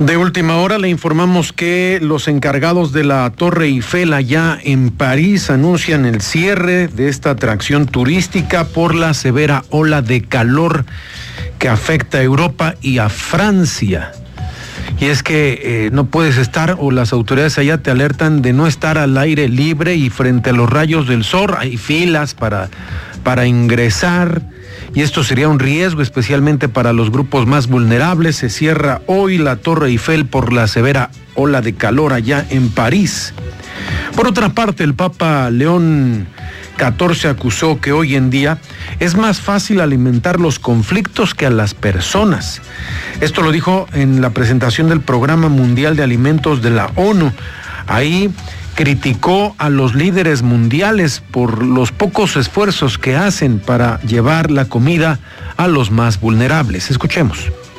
De última hora le informamos que los encargados de la Torre Eiffel allá en París anuncian el cierre de esta atracción turística por la severa ola de calor que afecta a Europa y a Francia. Y es que no puedes estar, o las autoridades allá te alertan de no estar al aire libre y frente a los rayos del sol. Hay filas para ingresar. Y esto sería un riesgo especialmente para los grupos más vulnerables. Se cierra hoy la Torre Eiffel por la severa ola de calor allá en París. Por otra parte, el Papa León XIV acusó que hoy en día es más fácil alimentar los conflictos que a las personas. Esto lo dijo en la presentación del Programa Mundial de Alimentos de la ONU. Ahí criticó a los líderes mundiales por los pocos esfuerzos que hacen para llevar la comida a los más vulnerables. Escuchemos.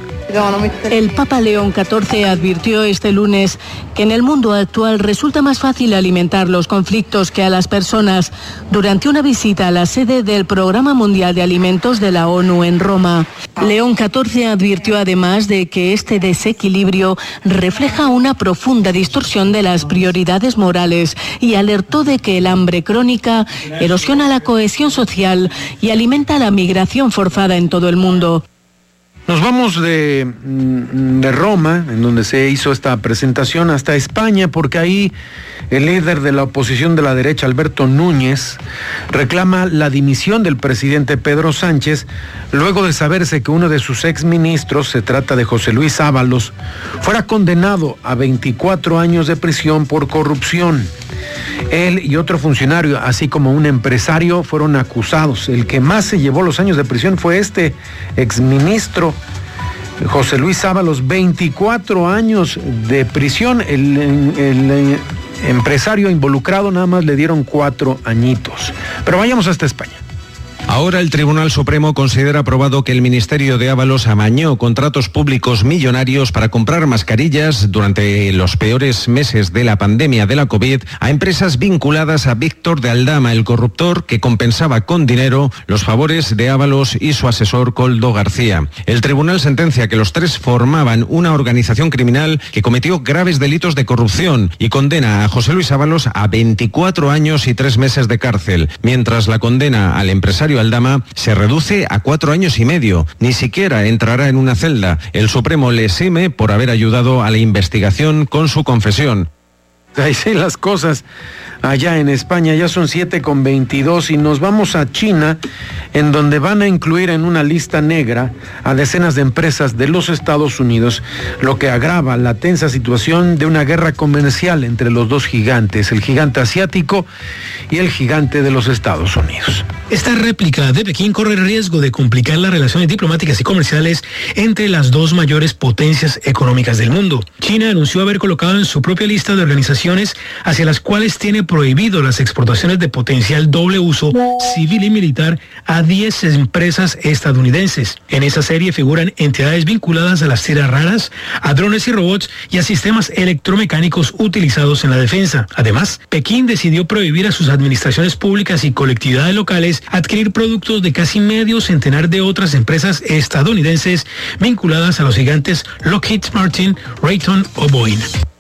El Papa León XIV advirtió este lunes que en el mundo actual resulta más fácil alimentar los conflictos que a las personas durante una visita a la sede del Programa Mundial de Alimentos de la ONU en Roma. León XIV advirtió además de que este desequilibrio refleja una profunda distorsión de las prioridades morales y alertó de que el hambre crónica erosiona la cohesión social y alimenta la migración forzada en todo el mundo. Nos vamos de Roma, en donde se hizo esta presentación, hasta España, porque ahí el líder de la oposición de la derecha, Alberto Núñez, reclama la dimisión del presidente Pedro Sánchez, luego de saberse que uno de sus exministros, se trata de José Luis Ábalos, fuera condenado a 24 años de prisión por corrupción. Él y otro funcionario, así como un empresario, fueron acusados. El que más se llevó los años de prisión fue este exministro, José Luis Ábalos, 24 años de prisión. El empresario involucrado nada más le dieron 4 añitos. Pero vayamos hasta España. Ahora el Tribunal Supremo considera aprobado que el Ministerio de Ábalos amañó contratos públicos millonarios para comprar mascarillas durante los peores meses de la pandemia de la COVID a empresas vinculadas a Víctor de Aldama, el corruptor que compensaba con dinero los favores de Ábalos y su asesor Koldo García. El tribunal sentencia que los tres formaban una organización criminal que cometió graves delitos de corrupción y condena a José Luis Ábalos a 24 años y 3 meses de cárcel, mientras la condena al empresario Aldama se reduce a 4 años y medio. Ni siquiera entrará en una celda. El Supremo le exime por haber ayudado a la investigación con su confesión. Ahí sí las cosas allá en España. Ya son 7:22 y nos vamos a China, en donde van a incluir en una lista negra a decenas de empresas de los Estados Unidos, lo que agrava la tensa situación de una guerra comercial entre los dos gigantes, el gigante asiático y el gigante de los Estados Unidos. Esta réplica de Pekín corre el riesgo de complicar las relaciones diplomáticas y comerciales entre las dos mayores potencias económicas del mundo. China anunció haber colocado en su propia lista de organizaciones hacia las cuales tiene prohibido las exportaciones de potencial doble uso civil y militar a 10 empresas estadounidenses. En esa serie figuran entidades vinculadas a las tierras raras, a drones y robots y a sistemas electromecánicos utilizados en la defensa. Además, Pekín decidió prohibir a sus administraciones públicas y colectividades locales adquirir productos de casi medio centenar de otras empresas estadounidenses vinculadas a los gigantes Lockheed Martin, Raytheon o Boeing.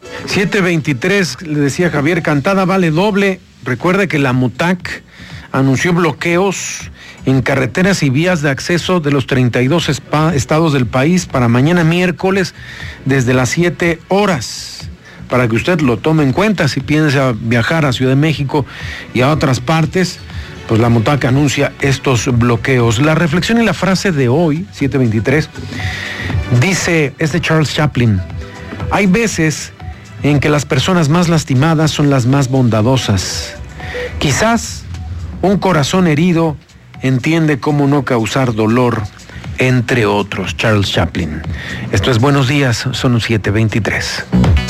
7:23, le decía Javier, cantada vale doble. Recuerde que la MUTAC anunció bloqueos en carreteras y vías de acceso de los 32 estados del país para mañana miércoles desde las 7 horas. Para que usted lo tome en cuenta si piensa viajar a Ciudad de México y a otras partes, pues la MUTAC anuncia estos bloqueos. La reflexión y la frase de hoy, 7:23, dice, es de Charles Chaplin: hay veces en que las personas más lastimadas son las más bondadosas. Quizás un corazón herido entiende cómo no causar dolor, entre otros. Charles Chaplin. Esto es Buenos Días, son 7:23.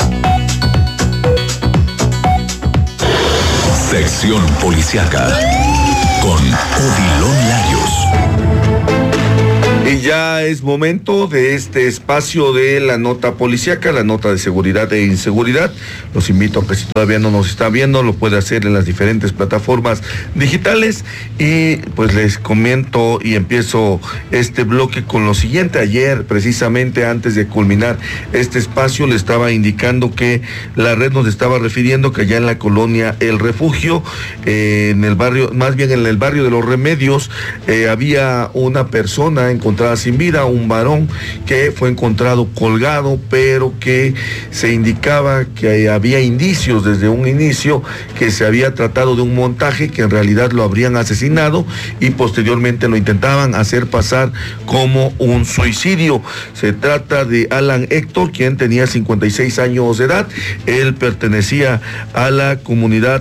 Sección Policíaca con Odilon Larios. Y ya es momento de este espacio de la nota policíaca, la nota de seguridad e inseguridad. Los invito a que si todavía no nos está viendo, lo puede hacer en las diferentes plataformas digitales. Y pues les comento y empiezo este bloque con lo siguiente. Ayer, precisamente antes de culminar este espacio, le estaba indicando que la red nos estaba refiriendo que allá en la colonia El Refugio, en el barrio, más bien en el barrio de Los Remedios, había una persona encontrada sin vida, un varón que fue encontrado colgado, pero que se indicaba que había indicios desde un inicio que se había tratado de un montaje, que en realidad lo habrían asesinado y posteriormente lo intentaban hacer pasar como un suicidio. Se trata de Alan Héctor, quien tenía 56 años de edad. Él pertenecía a la comunidad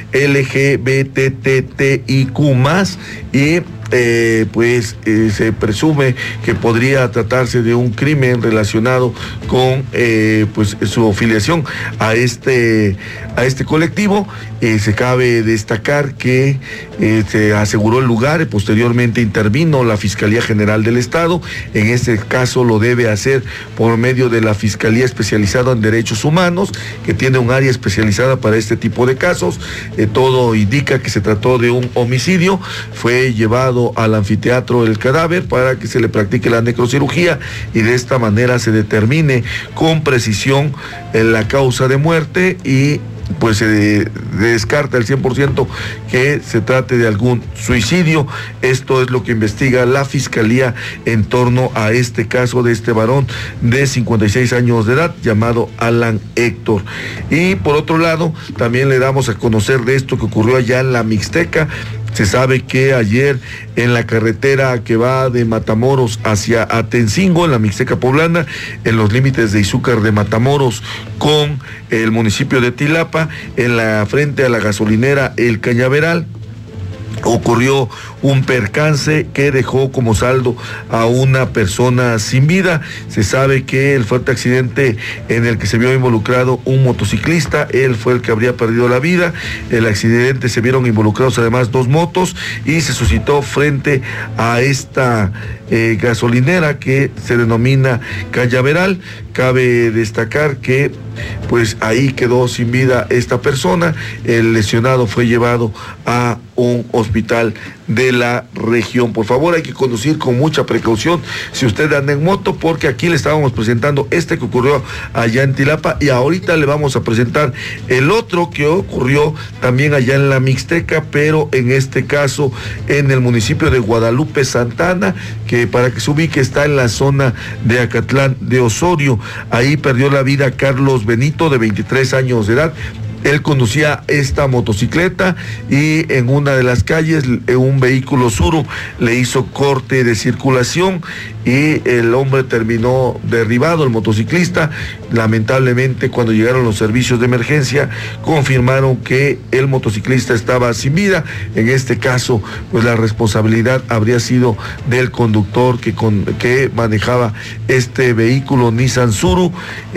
LGBTTIQ+, y se presume que podría tratarse de un crimen relacionado con su afiliación a este colectivo. Se cabe destacar que se aseguró el lugar y posteriormente intervino la Fiscalía General del Estado. En este caso lo debe hacer por medio de la Fiscalía Especializada en Derechos Humanos, que tiene un área especializada para este tipo de casos. Todo indica que se trató de un homicidio. Fue llevado al anfiteatro el cadáver para que se le practique la necrocirugía y de esta manera se determine con precisión la causa de muerte y pues se descarta el 100% que se trate de algún suicidio. Esto es lo que investiga la Fiscalía en torno a este caso de este varón de 56 años de edad llamado Alan Héctor. Y por otro lado, también le damos a conocer de esto que ocurrió allá en la Mixteca. Se sabe que ayer en la carretera que va de Matamoros hacia Atencingo, en la Mixteca poblana, en los límites de Izúcar de Matamoros con el municipio de Tilapa, en la frente a la gasolinera El Cañaveral, ocurrió un percance que dejó como saldo a una persona sin vida. Se sabe que el fuerte accidente en el que se vio involucrado un motociclista, él fue el que habría perdido la vida. El accidente se vieron involucrados además 2 motos y se suscitó frente a esta gasolinera que se denomina Cañaveral. Cabe destacar que pues ahí quedó sin vida esta persona. El lesionado fue llevado a un hospital de la región. Por favor, hay que conducir con mucha precaución si usted anda en moto, porque aquí le estábamos presentando este que ocurrió allá en Tilapa y ahorita le vamos a presentar el otro que ocurrió también allá en la Mixteca, pero en este caso en el municipio de Guadalupe Santana, que para que se ubique está en la zona de Acatlán de Osorio. Ahí perdió la vida Carlos Benito, de 23 años de edad. Él conducía esta motocicleta y en una de las calles un vehículo Suru le hizo corte de circulación y el hombre terminó derribado, el motociclista. Lamentablemente, cuando llegaron los servicios de emergencia, confirmaron que el motociclista estaba sin vida. En este caso, pues la responsabilidad habría sido del conductor que manejaba este vehículo Nissan Suru,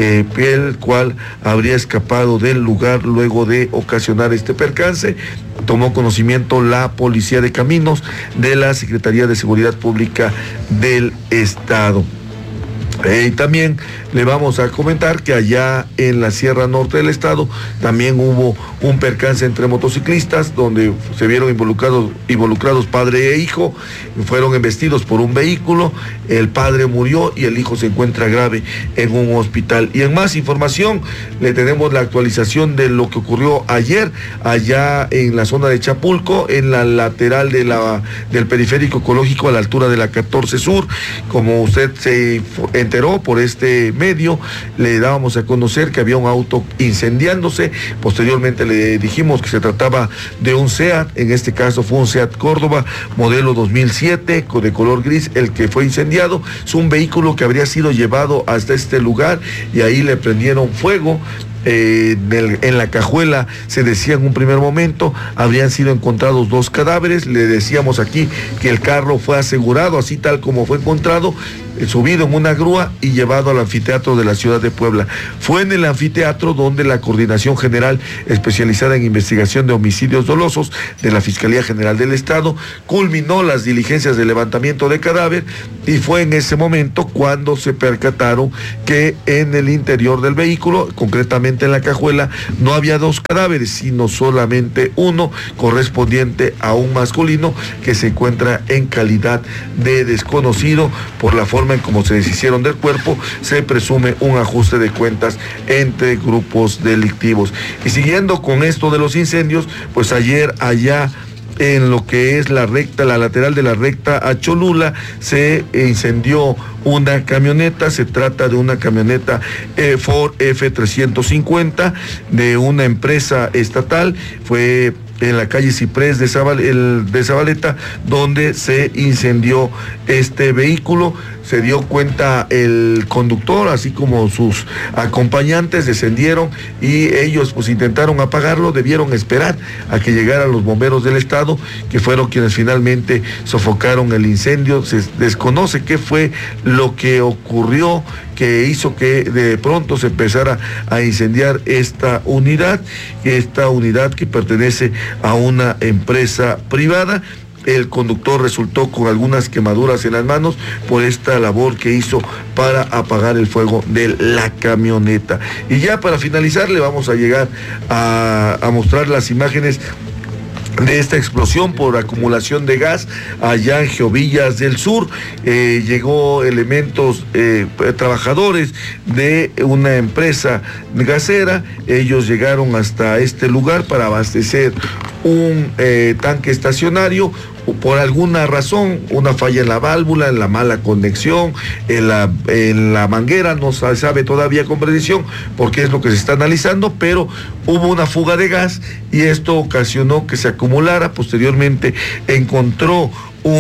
el cual habría escapado del lugar luego de ocasionar este percance. Tomó conocimiento la Policía de Caminos de la Secretaría de Seguridad Pública del Estado. Y también le vamos a comentar que allá en la Sierra Norte del Estado también hubo un percance entre motociclistas donde se vieron involucrados padre e hijo. Fueron embestidos por un vehículo, el padre murió y el hijo se encuentra grave en un hospital. Y en más información le tenemos la actualización de lo que ocurrió ayer allá en la zona de Chapulco, en la lateral del periférico ecológico a la altura de la 14 Sur. Como usted se enteró por este medio, le dábamos a conocer que había un auto incendiándose. Posteriormente le dijimos que se trataba de un SEAT, en este caso fue un SEAT Córdoba modelo 2007 de color gris el que fue incendiado. Es un vehículo que habría sido llevado hasta este lugar y ahí le prendieron fuego. En la cajuela, se decía en un primer momento, habrían sido encontrados 2 cadáveres. Le decíamos aquí que el carro fue asegurado así tal como fue encontrado. subido en una grúa y llevado al anfiteatro de la ciudad de Puebla. Fue en el anfiteatro donde la Coordinación General especializada en investigación de homicidios dolosos de la Fiscalía General del Estado culminó las diligencias de levantamiento de cadáver, y fue en ese momento cuando se percataron que en el interior del vehículo, concretamente en la cajuela, no había 2 cadáveres, sino solamente uno, correspondiente a un masculino que se encuentra en calidad de desconocido. Por la forma en cómo se deshicieron del cuerpo, se presume un ajuste de cuentas entre grupos delictivos. Y siguiendo con esto de los incendios, pues ayer allá en lo que es la lateral de la recta a Cholula, se incendió una camioneta. Se trata de una camioneta Ford F350 de una empresa estatal. Fue en la calle Ciprés de Zabaleta, donde se incendió este vehículo. Se dio cuenta el conductor, así como sus acompañantes, descendieron y ellos pues intentaron apagarlo. Debieron esperar a que llegaran los bomberos del estado, que fueron quienes finalmente sofocaron el incendio. Se desconoce qué fue lo que ocurrió que hizo que de pronto se empezara a incendiar esta unidad que pertenece a una empresa privada. El conductor resultó con algunas quemaduras en las manos por esta labor que hizo para apagar el fuego de la camioneta. Y ya para finalizar le vamos a llegar a mostrar las imágenes de esta explosión por acumulación de gas allá en Geovillas del Sur. Llegó elementos, trabajadores de una empresa gasera. Ellos llegaron hasta este lugar para abastecer un tanque estacionario. Por alguna razón, una falla en la válvula, en la mala conexión, en la manguera, no se sabe todavía con precisión porque es lo que se está analizando, pero hubo una fuga de gas y esto ocasionó que se acumulara. Posteriormente encontró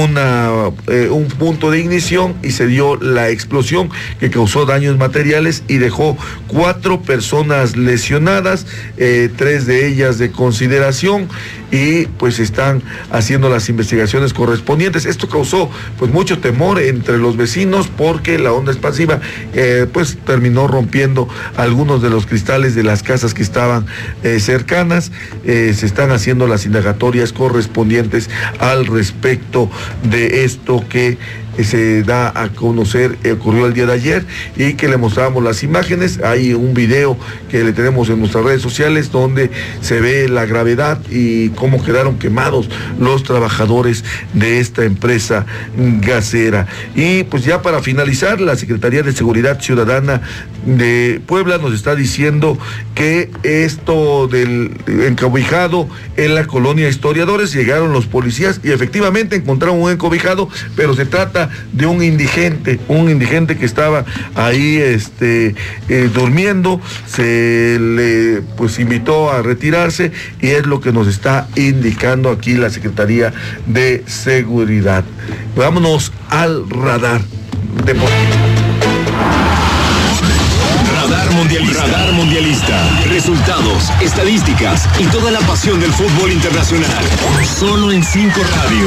un punto de ignición y se dio la explosión que causó daños materiales y dejó 4 personas lesionadas, 3 de ellas de consideración, y pues están haciendo las investigaciones correspondientes. Esto causó pues mucho temor entre los vecinos porque la onda expansiva pues terminó rompiendo algunos de los cristales de las casas que estaban cercanas. Se están haciendo las indagatorias correspondientes al respecto de esto que se da a conocer, ocurrió el día de ayer, y que le mostramos las imágenes. Hay un video que le tenemos en nuestras redes sociales donde se ve la gravedad y cómo quedaron quemados los trabajadores de esta empresa gasera. Y pues ya para finalizar, la Secretaría de Seguridad Ciudadana de Puebla nos está diciendo que esto del encobijado en la colonia Historiadores, llegaron los policías y efectivamente encontraron un encobijado, pero se trata de un indigente que estaba ahí durmiendo. Se le pues invitó a retirarse y es lo que nos está indicando aquí la Secretaría de Seguridad. Vámonos al radar deportivo. Radar Mundialista. Resultados, estadísticas y toda la pasión del fútbol internacional. Solo en 5 Radio.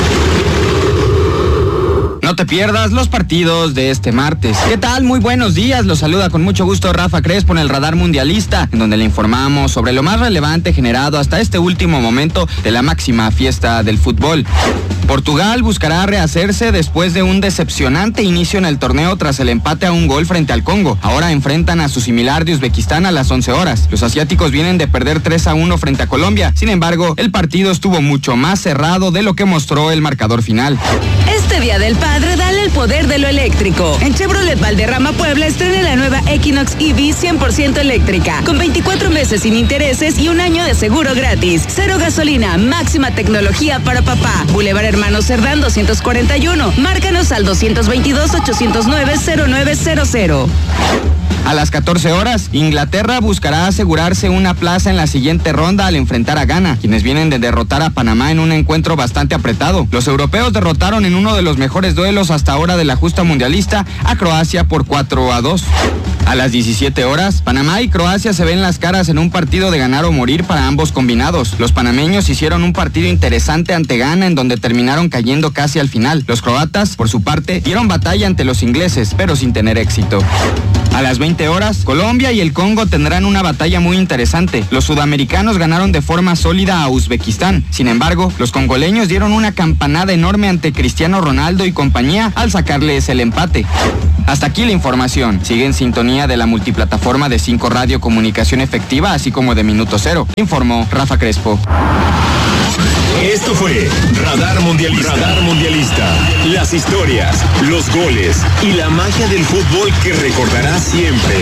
No te pierdas los partidos de este martes. ¿Qué tal? Muy buenos días. Los saluda con mucho gusto Rafa Crespo en el Radar Mundialista, en donde le informamos sobre lo más relevante generado hasta este último momento de la máxima fiesta del fútbol. Portugal buscará rehacerse después de un decepcionante inicio en el torneo tras el empate a 1 gol frente al Congo. Ahora enfrentan a su similar de Uzbekistán a las 11 horas. Los asiáticos vienen de perder 3-1 frente a Colombia. Sin embargo, el partido estuvo mucho más cerrado de lo que mostró el marcador final. Este Día del Padre, dale el poder de lo eléctrico. En Chevrolet Valderrama Puebla estrena la nueva Equinox EV 100% eléctrica, con 24 meses sin intereses y 1 año de seguro gratis. 0 gasolina, máxima tecnología para papá. Boulevard Hermanos Cerdán 241. Márcanos al 222-809-0900. A las 14 horas, Inglaterra buscará asegurarse una plaza en la siguiente ronda al enfrentar a Ghana, quienes vienen de derrotar a Panamá en un encuentro bastante apretado. Los europeos derrotaron en uno de los mejores duelos hasta ahora de la justa mundialista a Croacia por 4-2. A las 17 horas, Panamá y Croacia se ven las caras en un partido de ganar o morir para ambos combinados. Los panameños hicieron un partido interesante ante Ghana en donde terminaron cayendo casi al final. Los croatas, por su parte, dieron batalla ante los ingleses, pero sin tener éxito. A las 20 horas, Colombia y el Congo tendrán una batalla muy interesante. Los sudamericanos ganaron de forma sólida a Uzbekistán. Sin embargo, los congoleños dieron una campanada enorme ante Cristiano Ronaldo y compañía al sacarles el empate. Hasta aquí la información. Sigue en sintonía de la multiplataforma de 5 Radio Comunicación Efectiva, así como de Minuto Cero. Informó Rafa Crespo. Esto fue Radar Mundialista. Radar Mundialista. Las historias, los goles y la magia del fútbol que recordarás siempre.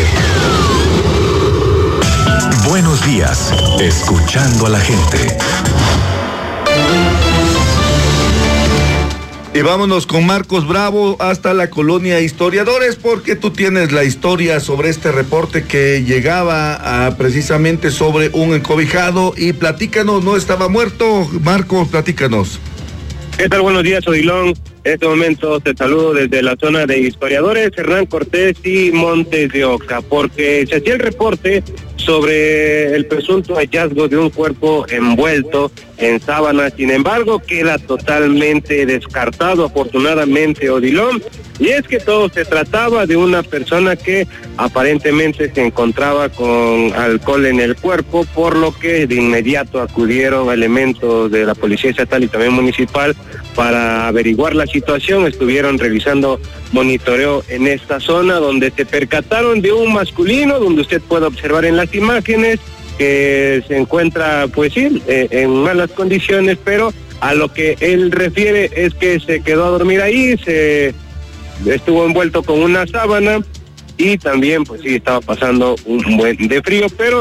Buenos días. Escuchando a la gente. Y vámonos con Marcos Bravo hasta la colonia Historiadores, porque tú tienes la historia sobre este reporte que llegaba precisamente sobre un encobijado. Y platícanos, no estaba muerto. Marcos, platícanos. ¿Qué tal? Buenos días, Odilón. En este momento te saludo desde la zona de Historiadores, Hernán Cortés y Montes de Oca, porque se hacía el reporte sobre el presunto hallazgo de un cuerpo envuelto en sábanas. Sin embargo, queda totalmente descartado, afortunadamente, Odilón, y es que todo se trataba de una persona que aparentemente se encontraba con alcohol en el cuerpo, por lo que de inmediato acudieron elementos de la Policía Estatal y también municipal para averiguar la situación. Estuvieron realizando monitoreo en esta zona, donde se percataron de un masculino, donde usted puede observar en las imágenes que se encuentra, pues sí, en malas condiciones, pero a lo que él refiere es que se quedó a dormir ahí, se estuvo envuelto con una sábana y también, pues sí, estaba pasando un buen de frío, pero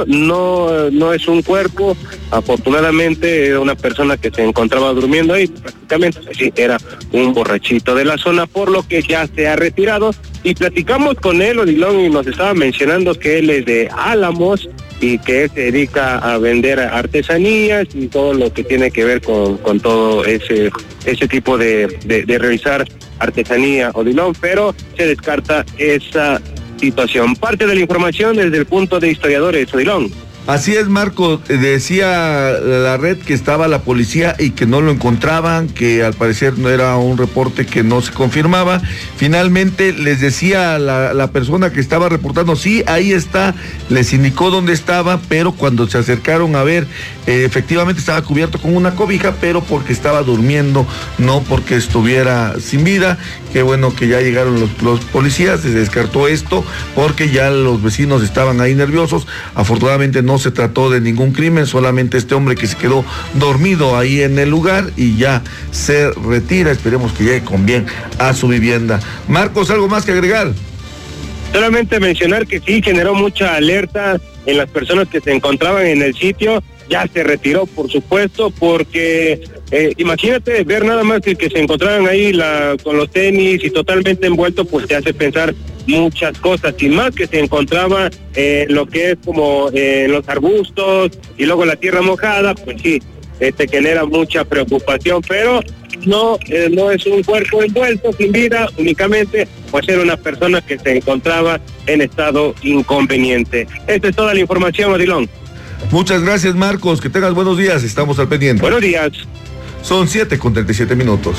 no es un cuerpo. Afortunadamente era una persona que se encontraba durmiendo ahí, prácticamente, pues sí, era un borrachito de la zona, por lo que ya se ha retirado. Y platicamos con él, Odilón, y nos estaba mencionando que él es de Álamos y que él se dedica a vender artesanías y todo lo que tiene que ver con todo ese tipo de realizar artesanía, Odilón, pero se descarta esa situación. Parte de la información desde el punto de Historiadores, Odilón. Así es, Marco, decía la red que estaba la policía y que no lo encontraban, que al parecer no era un reporte que no se confirmaba. Finalmente les decía la persona que estaba reportando, sí, ahí está, les indicó dónde estaba, pero cuando se acercaron a ver, efectivamente estaba cubierto con una cobija, pero porque estaba durmiendo, no porque estuviera sin vida. Qué bueno que ya llegaron los policías, se descartó esto, porque ya los vecinos estaban ahí nerviosos. Afortunadamente no se trató de ningún crimen, solamente este hombre que se quedó dormido ahí en el lugar y ya se retira. Esperemos que llegue con bien a su vivienda. Marcos, ¿algo más que agregar? Solamente mencionar que sí generó mucha alerta en las personas que se encontraban en el sitio. Ya se retiró, por supuesto, porque imagínate ver nada más que se encontraban ahí con los tenis y totalmente envuelto, pues te hace pensar muchas cosas, y más que se encontraba lo que es como los arbustos y luego la tierra mojada, pues sí, te genera mucha preocupación, pero no es un cuerpo envuelto sin vida, únicamente pues era una persona que se encontraba en estado inconveniente. Esta es toda la información, Odilón. Muchas gracias, Marcos, que tengas buenos días, estamos al pendiente. Buenos días. Son 7:37.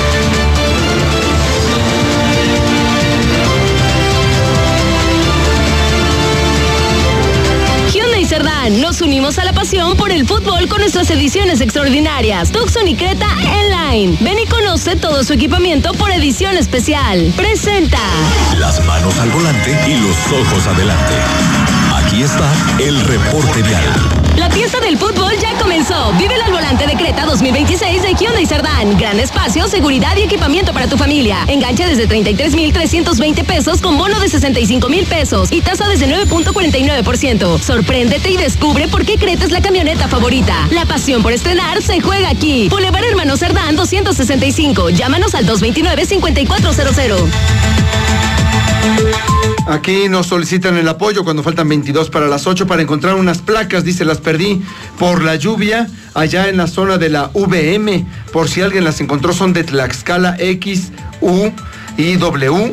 Hyundai Cerdán, nos unimos a la pasión por el fútbol con nuestras ediciones extraordinarias. Tucson y Creta en line. Ven y conoce todo su equipamiento por edición especial. Presenta. Las manos al volante y los ojos adelante. Aquí está el reporte vial. La fiesta del fútbol ya comenzó. Vive al volante de Creta 2026 de Hyundai Cerdán. Gran espacio, seguridad y equipamiento para tu familia. Enganche desde 33,320 pesos con bono de 65,000 pesos y tasa desde 9.49%. Sorpréndete y descubre por qué Creta es la camioneta favorita. La pasión por estrenar se juega aquí. Boulevard Hermano Cerdán 265. Llámanos al 229-5400. Aquí nos solicitan el apoyo cuando faltan 22 para las 8 para encontrar unas placas, dice, las perdí por la lluvia allá en la zona de la VM, por si alguien las encontró, son de Tlaxcala XU y W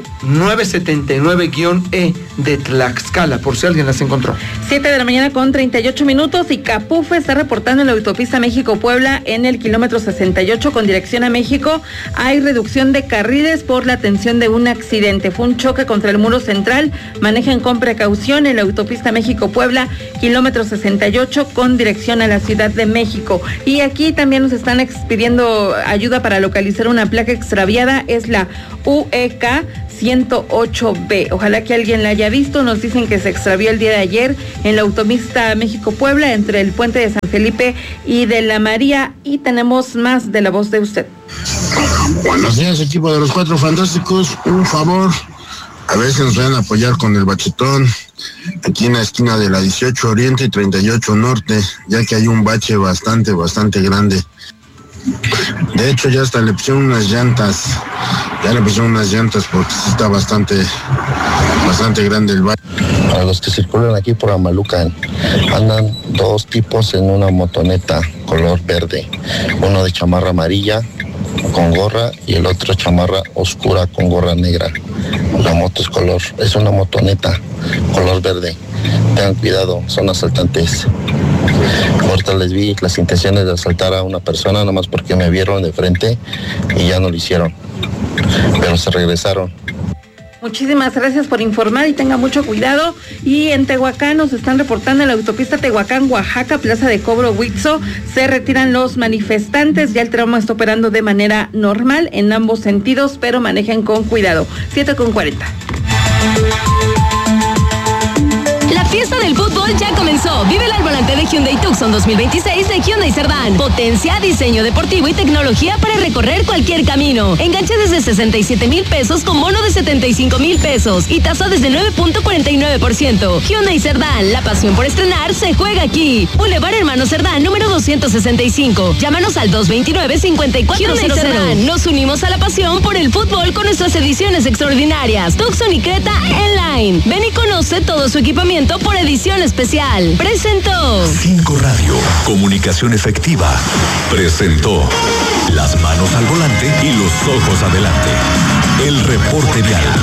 979-E de Tlaxcala, por si alguien las encontró. 7:38 a.m. y Capufe está reportando en la autopista México-Puebla en el kilómetro 68 con dirección a México. Hay reducción de carriles por la atención de un accidente. Fue un choque contra el muro central. Manejen con precaución en la autopista México-Puebla, kilómetro 68 con dirección a la Ciudad de México. Y aquí también nos están pidiendo ayuda para localizar una placa extraviada. Es la UEK 108B. Ojalá que alguien la haya visto. Nos dicen que se extravió el día de ayer en la autopista México-Puebla entre el puente de San Felipe y de la María. Y tenemos más de la voz de usted. Buenos días, equipo de los Cuatro Fantásticos. Un favor, a ver si nos van a apoyar con el bachetón aquí en la esquina de la 18 Oriente y 38 Norte, ya que hay un bache bastante grande. De hecho, ya hasta le pusieron unas llantas. Porque sí está bastante grande el bache. Para los que circulan aquí por Amalucan, andan dos tipos en una motoneta color verde. Uno de chamarra amarilla con gorra y el otro chamarra oscura con gorra negra. La moto es una motoneta color verde. Tengan cuidado, son asaltantes. Ahorita les vi las intenciones de asaltar a una persona, nomás porque me vieron de frente y ya no lo hicieron. Pero se regresaron. Muchísimas gracias por informar y tenga mucho cuidado. Y en Tehuacán nos están reportando en la autopista Tehuacán-Oaxaca, Plaza de Cobro Huitzo, se retiran los manifestantes. Ya el tramo está operando de manera normal en ambos sentidos, pero manejen con cuidado. 7:40. La fiesta del fútbol ya comenzó. Vívela al volante de Hyundai Tucson 2026 de Hyundai Cerdán. Potencia, diseño deportivo y tecnología para recorrer cualquier camino. Enganche desde 67,000 pesos con bono de 75,000 pesos y tasa desde 9.49%. Hyundai Cerdán, la pasión por estrenar se juega aquí. Boulevard Hermano Cerdán, número 265. Llámanos al 229-5400. Hyundai Cerdán, nos unimos a la pasión por el fútbol con nuestras ediciones extraordinarias. Tucson y Creta en line. Ven y conoce todo su equipamiento por edición especial. Presentó 5 Radio, comunicación efectiva. Presentó las manos al volante y los ojos adelante. El reporte vial.